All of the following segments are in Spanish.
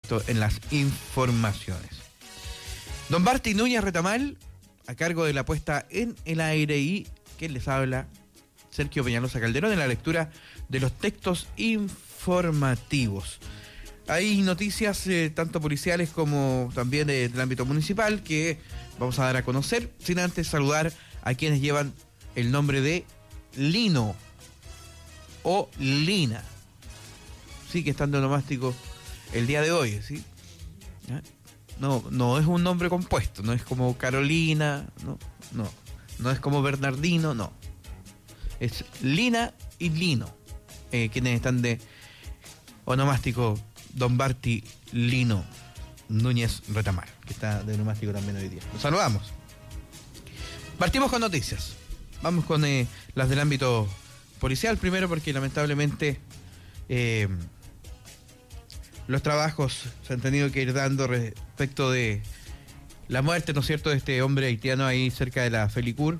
Esto en las informaciones. Don Barty Núñez Retamal, a cargo de la puesta en el aire, y quien les habla, Sergio Peñalosa Calderón, en la lectura de los textos informativos. Hay noticias tanto policiales como también del ámbito municipal que vamos a dar a conocer, sin antes saludar a quienes llevan el nombre de Lino o Lina. Sí, que están de onomástico el día de hoy, ¿sí? No es un nombre compuesto, no es como Carolina, no es como Bernardino, no. Es Lina y Lino, quienes están de onomástico. Don Barty Lino Núñez Retamal, que está de onomástico también hoy día. Los saludamos. Partimos con noticias. Vamos con las del ámbito policial primero, porque lamentablemente los trabajos se han tenido que ir dando respecto de la muerte, ¿no es cierto?, de este hombre haitiano ahí cerca de la Felicur.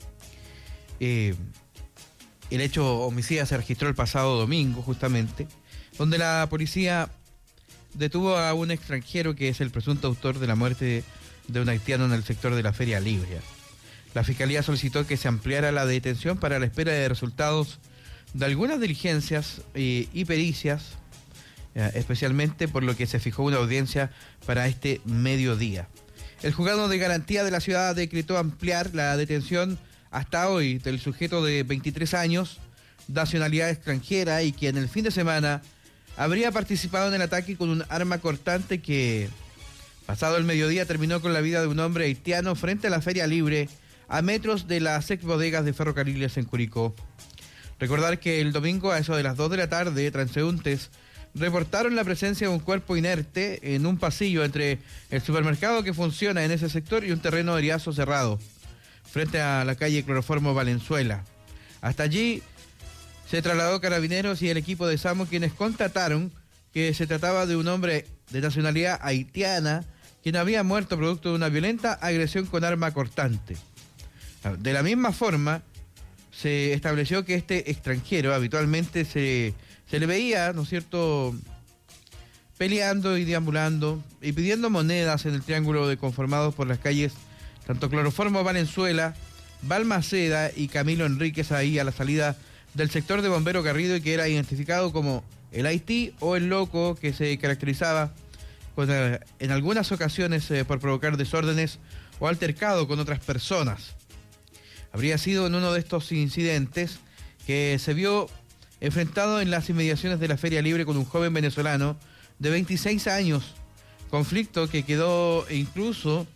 El hecho homicida se registró el pasado domingo, justamente, donde la policía detuvo a un extranjero que es el presunto autor de la muerte de un haitiano en el sector de la Feria Libre. La Fiscalía solicitó que se ampliara la detención para la espera de resultados de algunas diligencias y pericias, especialmente por lo que se fijó una audiencia para este mediodía. El juzgado de garantía de la ciudad decretó ampliar la detención hasta hoy del sujeto de 23 años, nacionalidad extranjera, y que en el fin de semana habría participado en el ataque con un arma cortante que, pasado el mediodía, terminó con la vida de un hombre haitiano frente a la Feria Libre, a metros de las ex bodegas de Ferrocarriles en Curicó. Recordar que el domingo, a eso de las 2 de la tarde, transeúntes reportaron la presencia de un cuerpo inerte en un pasillo entre el supermercado que funciona en ese sector y un terreno de riazo cerrado, frente a la calle Cloroformo Valenzuela. Hasta allí se trasladó Carabineros y el equipo de SAMU, quienes constataron que se trataba de un hombre de nacionalidad haitiana quien había muerto producto de una violenta agresión con arma cortante. De la misma forma, se estableció que este extranjero habitualmente se le veía, ¿no es cierto?, peleando y deambulando y pidiendo monedas en el triángulo de conformados por las calles tanto Cloroformo Valenzuela, Balmaceda y Camilo Enríquez, ahí a la salida del sector de Bombero Garrido, y que era identificado como el Haití o el Loco, que se caracterizaba en algunas ocasiones por provocar desórdenes o altercado con otras personas. Habría sido en uno de estos incidentes que se vio enfrentado en las inmediaciones de la Feria Libre con un joven venezolano de 26 años, conflicto que quedó inconcluso,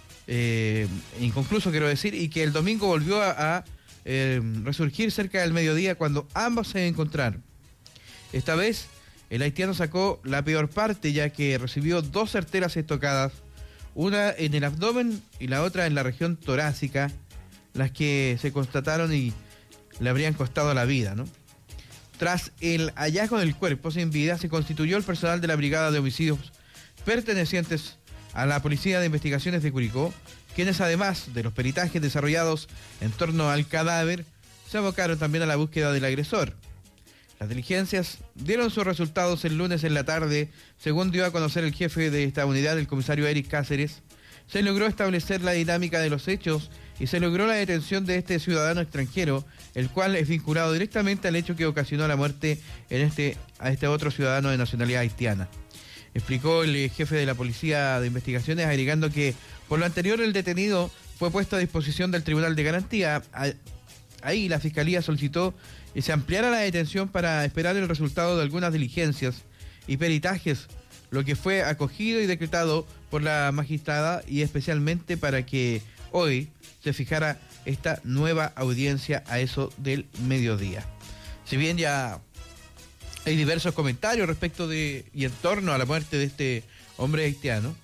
quiero decir, y que el domingo volvió a resurgir cerca del mediodía cuando ambos se encontraron. Esta vez el haitiano sacó la peor parte, ya que recibió 2 certeras estocadas, una en el abdomen y la otra en la región torácica, las que se constataron y le habrían costado la vida, ¿no? Tras el hallazgo del cuerpo sin vida, se constituyó el personal de la Brigada de Homicidios pertenecientes a la Policía de Investigaciones de Curicó, quienes, además de los peritajes desarrollados en torno al cadáver, se abocaron también a la búsqueda del agresor. Las diligencias dieron sus resultados el lunes en la tarde, según dio a conocer el jefe de esta unidad, el comisario Eric Cáceres. Se logró establecer la dinámica de los hechos y se logró la detención de este ciudadano extranjero, el cual es vinculado directamente al hecho que ocasionó la muerte a este otro ciudadano de nacionalidad haitiana. Explicó el jefe de la Policía de Investigaciones, agregando que por lo anterior el detenido fue puesto a disposición del Tribunal de Garantía. Ahí la Fiscalía solicitó que se ampliara la detención para esperar el resultado de algunas diligencias y peritajes, lo que fue acogido y decretado por la magistrada, y especialmente para que hoy se fijara esta nueva audiencia a eso del mediodía. Si bien ya hay diversos comentarios respecto de y en torno a la muerte de este hombre haitiano,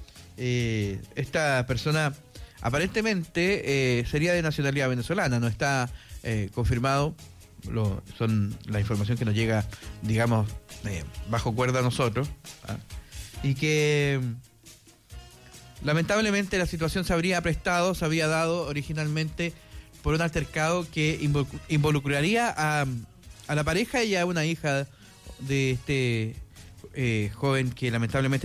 esta persona aparentemente sería de nacionalidad venezolana, no está confirmado, son la información que nos llega, digamos, bajo cuerda a nosotros, ¿ah? Y que lamentablemente la situación se había dado originalmente por un altercado que involucraría a la pareja y a una hija de este joven que lamentablemente